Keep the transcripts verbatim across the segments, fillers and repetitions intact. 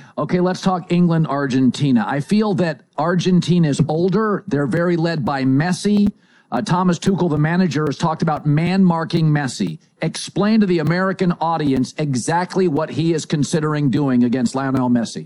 Okay, let's talk England, Argentina. I feel that Argentina is older. They're very led by Messi. Uh, Thomas Tuchel, the manager, has talked about man-marking Messi. Explain to the American audience exactly what he is considering doing against Lionel Messi.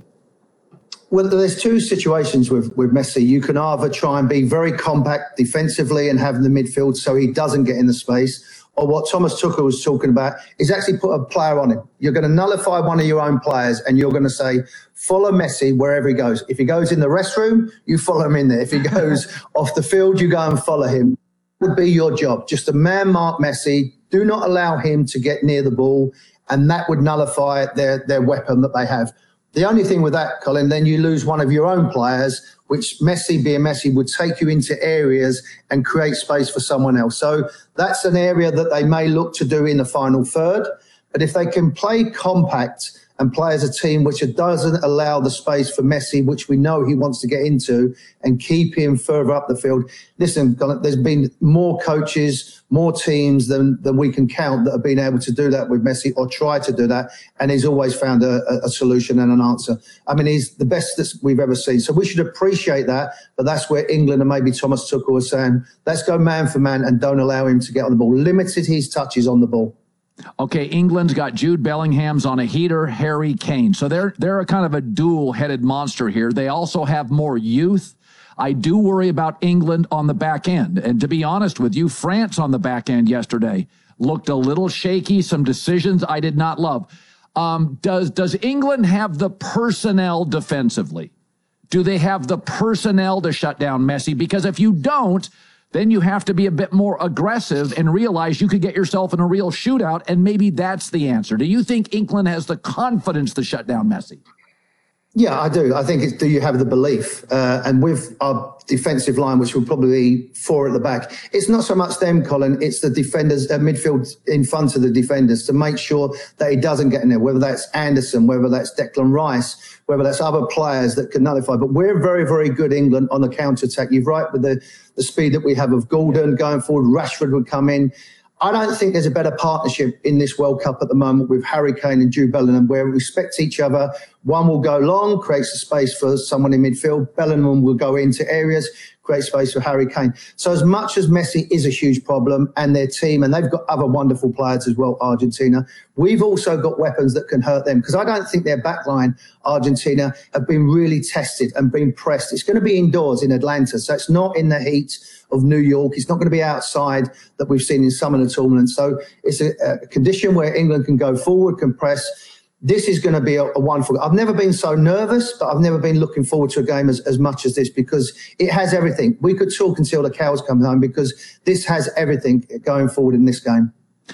Well, there's two situations with, with Messi. You can either try and be very compact defensively and have the midfield so he doesn't get in the space, or what Thomas Tuchel was talking about is actually put a player on him. You're going to nullify one of your own players and you're going to say, follow Messi wherever he goes. If he goes in the restroom, you follow him in there. If he goes off the field, you go and follow him. That would be your job. Just a man mark Messi. Do not allow him to get near the ball, and that would nullify their, their weapon that they have. The only thing with that, Colin, then you lose one of your own players, which Messi, being Messi, would take you into areas and create space for someone else. So that's an area that they may look to do in the final third. But if they can play compact and play as a team which doesn't allow the space for Messi, which we know he wants to get into, and keep him further up the field. Listen, there's been more coaches, more teams than, than we can count that have been able to do that with Messi or try to do that, and he's always found a, a solution and an answer. I mean, he's the best that we've ever seen. So we should appreciate that, but that's where England and maybe Thomas Tuchel was saying, let's go man for man and don't allow him to get on the ball. Limited his touches on the ball. Okay, England's got Jude Bellingham's on a heater, Harry Kane. So they're they're a kind of a dual-headed monster here. They also have more youth. I do worry about England on the back end. And to be honest with you, France on the back end yesterday looked a little shaky, some decisions I did not love. Um, does, does England have the personnel defensively? Do they have the personnel to shut down Messi? Because if you don't, then you have to be a bit more aggressive and realize you could get yourself in a real shootout, and maybe that's the answer. Do you think England has the confidence to shut down Messi? Yeah, I do. I think it's, do you have the belief? Uh, and with our defensive line, which will probably be four at the back, it's not so much them, Colin, it's the defenders, uh, midfield in front of the defenders to make sure that he doesn't get in there, whether that's Anderson, whether that's Declan Rice, whether that's other players that can nullify. But we're very, very good, England, on the counter-attack. You're right with the, the speed that we have of Gordon going forward. Rashford would come in. I don't think there's a better partnership in this World Cup at the moment with Harry Kane and Jude Bellingham, where we respect each other. One will go long, creates a space for someone in midfield. Bellingham will go into areas, create space for Harry Kane. So as much as Messi is a huge problem and their team, and they've got other wonderful players as well, Argentina, we've also got weapons that can hurt them, because I don't think their backline, Argentina, have been really tested and been pressed. It's going to be indoors in Atlanta, so it's not in the heat of New York. It's not going to be outside that we've seen in some of the tournaments. So it's a, a condition where England can go forward, can press. This is going to be a, a wonderful. I've never been so nervous, but I've never been looking forward to a game as, as much as this, because it has everything. We could talk until the cows come home, because this has everything going forward in this game.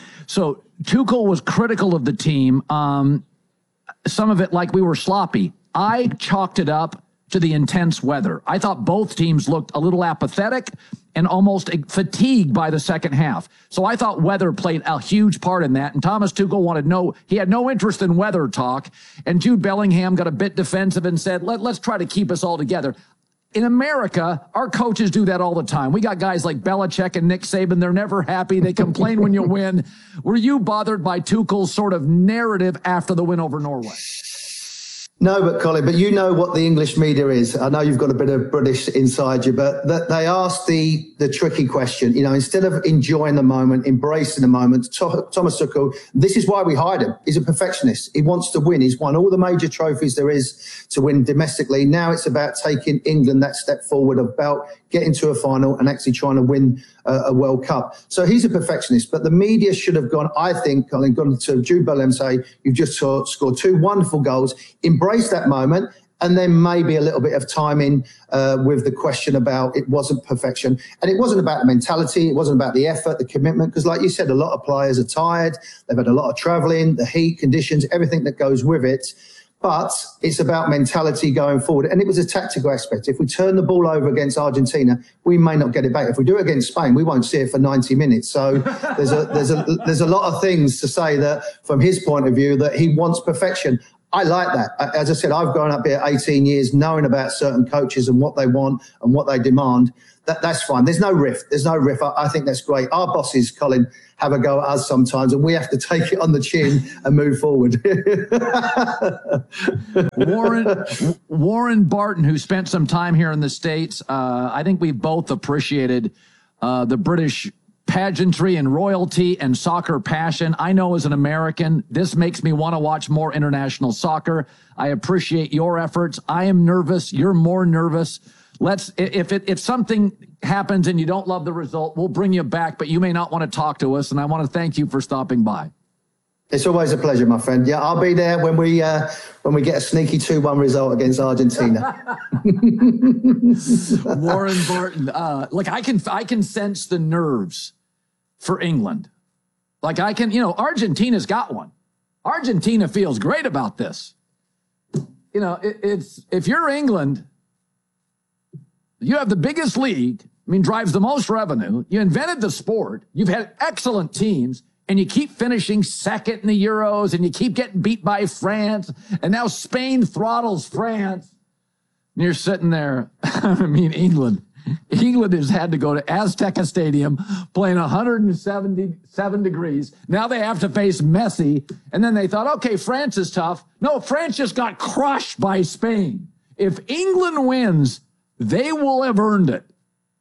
So Tuchel was critical of the team. Um, some of it like we were sloppy. I chalked it up to the intense weather. I thought both teams looked a little apathetic and almost fatigued by the second half. So I thought weather played a huge part in that. And Thomas Tuchel wanted no, he had no interest in weather talk. And Jude Bellingham got a bit defensive and said, Let, let's try to keep us all together. In America, our coaches do that all the time. We got guys like Belichick and Nick Saban. They're never happy. They complain when you win. Were you bothered by Tuchel's sort of narrative after the win over Norway? No, but Colin, but you know what the English media is. I know you've got a bit of British inside you, but that they ask the the tricky question. You know, instead of enjoying the moment, embracing the moment, Thomas Tuchel, this is why we hired him. He's a perfectionist. He wants to win. He's won all the major trophies there is to win domestically. Now it's about taking England that step forward, about getting to a final and actually trying to win a, a World Cup. So he's a perfectionist, but the media should have gone, I think, Colin, gone to Jude Bellingham and say, you've just saw, scored two wonderful goals, embrace that moment, and then maybe a little bit of timing uh, with the question about it wasn't perfection. And it wasn't about the mentality, it wasn't about the effort, the commitment, because like you said, a lot of players are tired, they've had a lot of travelling, the heat, conditions, everything that goes with it. But it's about mentality going forward. And it was a tactical aspect. If we turn the ball over against Argentina, we may not get it back. If we do it against Spain, we won't see it for ninety minutes. So there's a, there's a, there's a lot of things to say that from his point of view that he wants perfection. I like that. As I said, I've grown up here eighteen years knowing about certain coaches and what they want and what they demand. That, that's fine. There's no rift. There's no rift. I, I think that's great. Our bosses, Colin, have a go at us sometimes, and we have to take it on the chin and move forward. Warren Warren Barton, who spent some time here in the States, uh, I think we both appreciated uh, the British pageantry and royalty and soccer passion. I know as an American, this makes me want to watch more international soccer. I appreciate your efforts. I am nervous. You're more nervous. Let's, if it, if something happens and you don't love the result, we'll bring you back, but you may not want to talk to us. And I want to thank you for stopping by. It's always a pleasure, my friend. Yeah, I'll be there when we uh, when we get a sneaky two one result against Argentina. Warren Barton, uh, look, I can I can sense the nerves for England. Like I can, you know, Argentina's got one. Argentina feels great about this. You know, it, it's if you're England, you have the biggest league. I mean, drives the most revenue. You invented the sport. You've had excellent teams. And you keep finishing second in the Euros, and you keep getting beat by France, and now Spain throttles France. And you're sitting there, I mean, England. England has had to go to Azteca Stadium playing one hundred seventy-seven degrees. Now they have to face Messi, and then they thought, okay, France is tough. No, France just got crushed by Spain. If England wins, they will have earned it.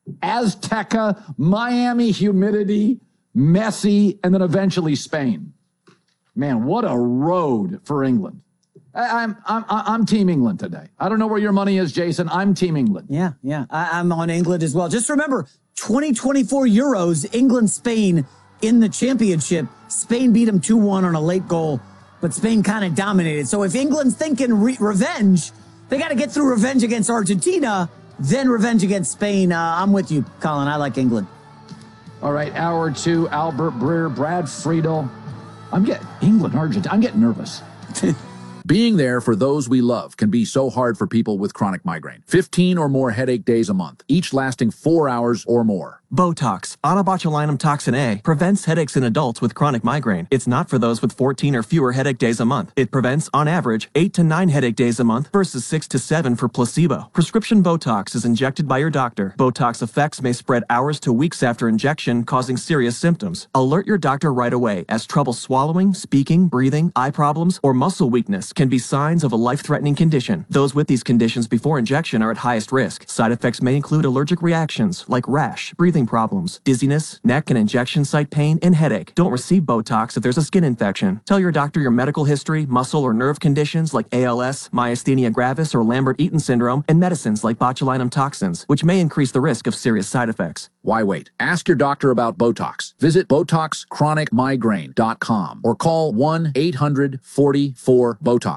Azteca, Miami humidity, Messi, and then eventually Spain. Man, what a road for England. I, I'm I'm I'm Team England today. I don't know where your money is, Jason. I'm Team England. Yeah, yeah. I, I'm on England as well. Just remember, twenty twenty-four Euros, England, Spain in the championship. Spain beat them two one on a late goal, but Spain kind of dominated. So if England's thinking re revenge, they got to get through revenge against Argentina, then revenge against Spain. Uh, I'm with you, Colin. I like England. All right, hour two, Albert Breer, Brad Friedel. I'm getting England, Argentina. I'm getting nervous. Being there for those we love can be so hard for people with chronic migraine. fifteen or more headache days a month, each lasting four hours or more. Botox, onabotulinum toxin A, prevents headaches in adults with chronic migraine. It's not for those with fourteen or fewer headache days a month. It prevents, on average, eight to nine headache days a month versus six to seven for placebo. Prescription Botox is injected by your doctor. Botox effects may spread hours to weeks after injection, causing serious symptoms. Alert your doctor right away, as trouble swallowing, speaking, breathing, eye problems, or muscle weakness can be signs of a life-threatening condition. Those with these conditions before injection are at highest risk. Side effects may include allergic reactions like rash, breathing problems, dizziness, neck and injection site pain, and headache. Don't receive Botox if there's a skin infection. Tell your doctor your medical history, muscle or nerve conditions like A L S, myasthenia gravis, or Lambert-Eaton syndrome, and medicines like botulinum toxins, which may increase the risk of serious side effects. Why wait? Ask your doctor about Botox. Visit Botox Chronic Migraine dot com or call one eight hundred forty-four BOTOX.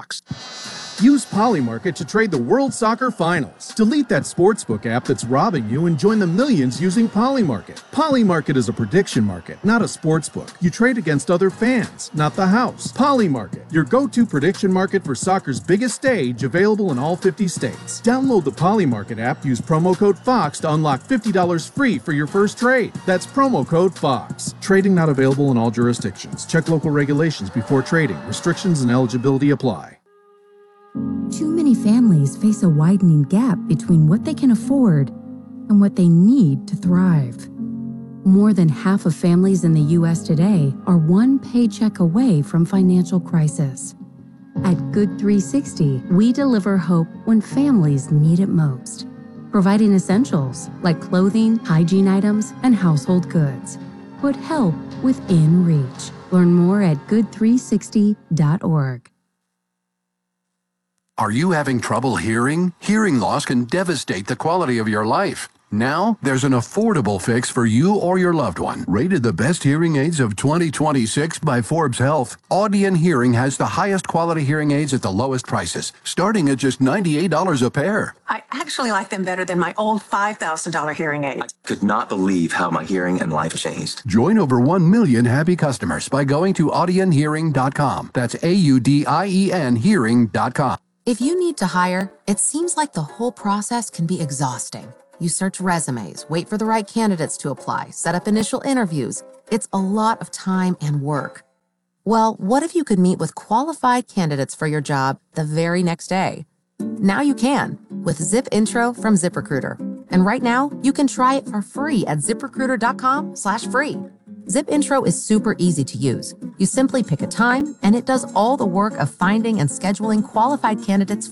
Use Polymarket to trade the World Soccer Finals. Delete that sportsbook app that's robbing you and join the millions using Polymarket. Polymarket is a prediction market, not a sportsbook. You trade against other fans, not the house. Polymarket, your go-to prediction market for soccer's biggest stage, available in all fifty states. Download the Polymarket app, use promo code FOX to unlock fifty dollars free for your first trade. That's promo code FOX. Trading not available in all jurisdictions. Check local regulations before trading. Restrictions and eligibility apply. Too many families face a widening gap between what they can afford and what they need to thrive. More than half of families in the U S today are one paycheck away from financial crisis. At Good three sixty, we deliver hope when families need it most, providing essentials like clothing, hygiene items, and household goods. Put help within reach. Learn more at good three sixty dot org. Are you having trouble hearing? Hearing loss can devastate the quality of your life. Now, there's an affordable fix for you or your loved one. Rated the best hearing aids of twenty twenty-six by Forbes Health, Audion Hearing has the highest quality hearing aids at the lowest prices, starting at just ninety-eight dollars a pair. I actually like them better than my old five thousand dollar hearing aid. I could not believe how my hearing and life changed. Join over one million happy customers by going to audion hearing dot com. That's A U D I E N hearing dot com. If you need to hire, it seems like the whole process can be exhausting. You search resumes, wait for the right candidates to apply, set up initial interviews. It's a lot of time and work. Well, what if you could meet with qualified candidates for your job the very next day? Now you can with Zip Intro from ZipRecruiter. And right now, you can try it for free at ziprecruiter.com slash free. Zip Intro is super easy to use. You simply pick a time, and it does all the work of finding and scheduling qualified candidates